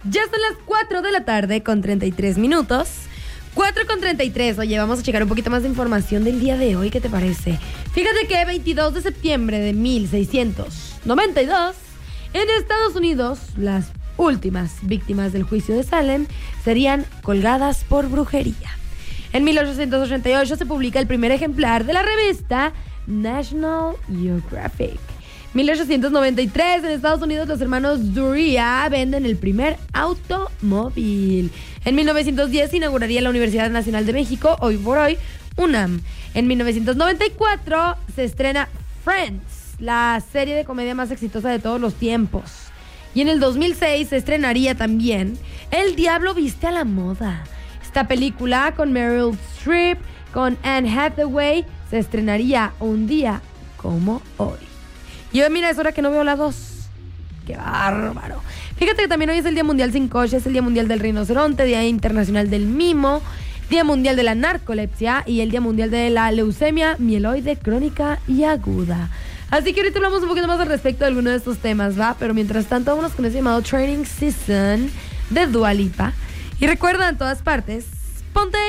Ya son las 4 de la tarde con 33 minutos. 4 con 33. Oye, vamos a checar un poquito más de información del día de hoy. ¿Qué te parece? Fíjate que 22 de septiembre de 1692, en Estados Unidos, las últimas víctimas del juicio de Salem serían colgadas por brujería. En 1888 se publica el primer ejemplar de la revista National Geographic. 1893, en Estados Unidos, los hermanos Duryea venden el primer automóvil. En 1910 se inauguraría la Universidad Nacional de México, hoy por hoy, UNAM. En 1994 se estrena Friends, la serie de comedia más exitosa de todos los tiempos. Y en el 2006 se estrenaría también El Diablo Viste a la Moda. Esta película con Meryl Streep, con Anne Hathaway, se estrenaría un día como hoy. Y hoy, mira, es hora que no veo la 2. ¡Qué bárbaro! Fíjate que también hoy es el Día Mundial sin Coche, es el Día Mundial del Rinoceronte, Día Internacional del Mimo, Día Mundial de la Narcolepsia y el Día Mundial de la Leucemia Mieloide Crónica y Aguda. Así que ahorita hablamos un poquito más al respecto de alguno de estos temas, ¿va? Pero mientras tanto, vámonos con ese llamado Training Season de Dua Lipa. Y recuerda, en todas partes, ponte